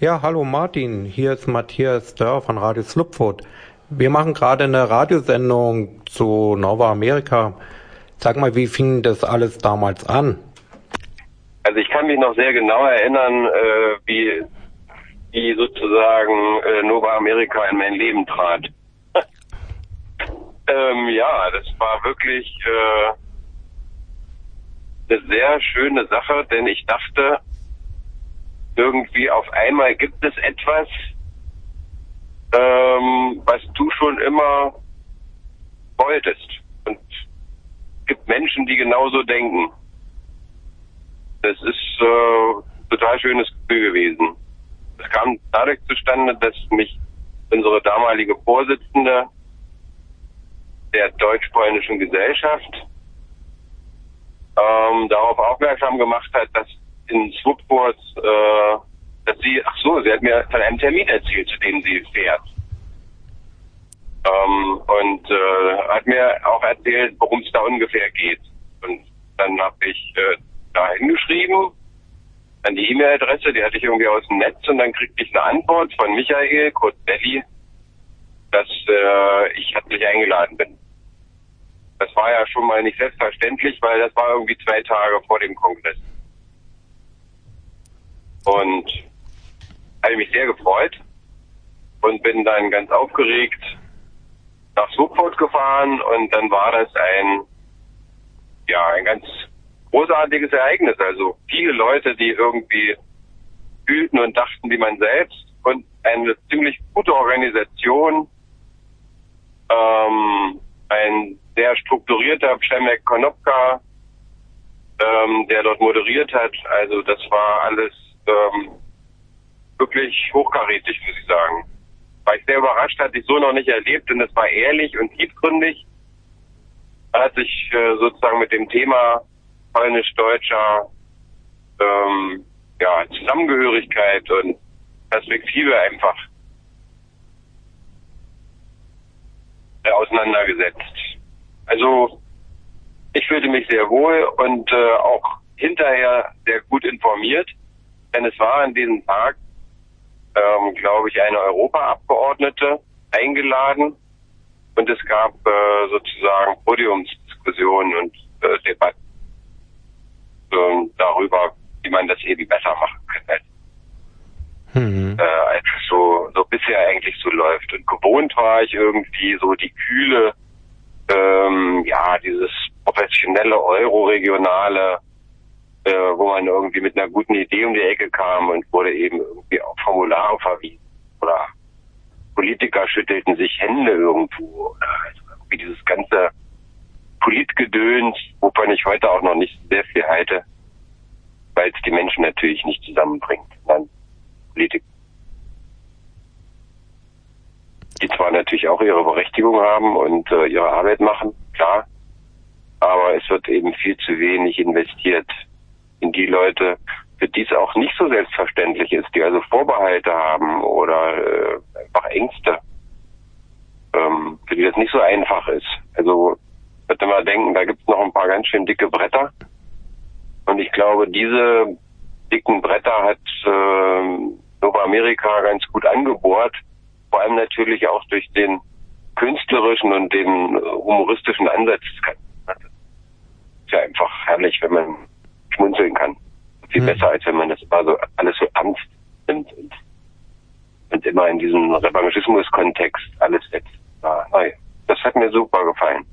Ja, hallo Martin, hier ist Matthias Dörr von Radio Slupfoot. Wir machen gerade eine Radiosendung zu Nova America. Sag mal, wie fing das alles damals an? Also ich kann mich noch sehr genau erinnern, wie sozusagen Nova America in mein Leben trat. Ja, das war wirklich eine sehr schöne Sache, denn ich dachte, irgendwie auf einmal gibt es etwas, was du schon immer wolltest. Und es gibt Menschen, die genauso denken. Das ist ein total schönes Gefühl gewesen. Es kam dadurch zustande, dass mich unsere damalige Vorsitzende der deutsch-polnischen Gesellschaft darauf aufmerksam gemacht hat, dass in Swupfurt, sie hat mir von einem Termin erzählt, zu dem sie fährt. Und hat mir auch erzählt, worum es da ungefähr geht. Und dann habe ich da hingeschrieben, an die E-Mail-Adresse, die hatte ich irgendwie aus dem Netz, und dann kriegte ich eine Antwort von Michael, kurz Belli, dass ich herzlich eingeladen bin. Das war ja schon mal nicht selbstverständlich, weil das war irgendwie 2 Tage vor dem Kongress. Und habe mich sehr gefreut und bin dann ganz aufgeregt nach Swupfurt gefahren, und dann war das ein ganz großartiges Ereignis. Also viele Leute, die irgendwie fühlten und dachten wie man selbst, und eine ziemlich gute Organisation, ein sehr strukturierter Przemek Konopka, der dort moderiert hat. Also das war alles wirklich hochkarätig, muss ich sagen. War ich sehr überrascht, hatte ich so noch nicht erlebt, denn es war ehrlich und tiefgründig. Man hat sich sozusagen mit dem Thema polnisch-deutscher Zusammengehörigkeit und Perspektive einfach auseinandergesetzt. Also ich fühlte mich sehr wohl und auch hinterher sehr gut informiert, denn es war an diesem Tag, glaube ich, eine Europaabgeordnete eingeladen, und es gab sozusagen Podiumsdiskussionen und Debatten darüber, wie man das eben besser machen könnte. Als es so bisher eigentlich so läuft. Und gewohnt war ich irgendwie so die kühle, dieses professionelle Euro-regionale, wo man irgendwie mit einer guten Idee um die Ecke kam und wurde eben irgendwie auf Formulare verwiesen. Oder Politiker schüttelten sich Hände irgendwo. Oder also irgendwie dieses ganze Politgedöns, wovon ich heute auch noch nicht sehr viel halte, weil es die Menschen natürlich nicht zusammenbringt. Sondern Politik, die zwar natürlich auch ihre Berechtigung haben und ihre Arbeit machen, klar, aber es wird eben viel zu wenig investiert in die Leute, für die es auch nicht so selbstverständlich ist, die also Vorbehalte haben oder einfach Ängste, für die das nicht so einfach ist. Also ich würde mal denken, da gibt es noch ein paar ganz schön dicke Bretter, und ich glaube, diese dicken Bretter hat Nova America ganz gut angebohrt, vor allem natürlich auch durch den künstlerischen und den humoristischen Ansatz. Das ist ja einfach herrlich, wenn man schmunzeln kann. Viel besser, als wenn man das immer so alles so ernst nimmt und immer in diesem Revanchismus-Kontext alles setzt. Das hat mir super gefallen.